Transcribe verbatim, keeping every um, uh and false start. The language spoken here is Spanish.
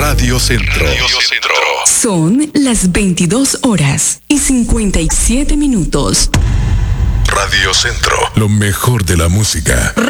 Radio Centro. Radio Centro. Son las veintidós horas y cincuenta y siete minutos. Radio Centro. Lo mejor de la música.